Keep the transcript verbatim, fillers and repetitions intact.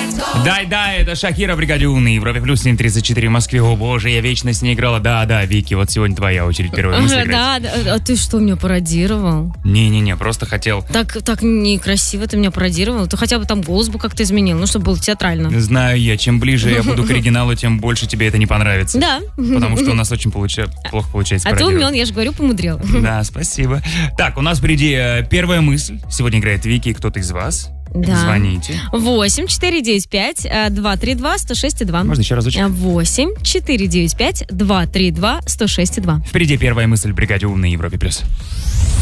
Да-да, это Шакира, бригаде У на Европе плюс семь тридцать четыре в Москве. О боже, я вечно с ней играла. Да-да, Вики, вот сегодня твоя очередь первой мысли играть. Да, да, а ты что, меня пародировал? Не-не-не, просто хотел. Так, так некрасиво ты меня пародировал. Ты хотя бы там голос бы как-то изменил, ну, чтобы было театрально. Знаю я, чем ближе я буду к оригиналу, тем больше тебе это не понравится. Да. Потому что у нас очень получа... плохо получается А ты пародировать. умен, я же говорю, помудрел. Да, спасибо. Так, у нас впереди э, первая мысль. Сегодня играет Вики и кто-то из вас. Да. Звоните. восемь четыре девять пять два три два сто шесть два. Можно еще разочек? восемь четыре девять пять два три два сто шесть два. Впереди первая мысль в бригаде У на Европе плюс.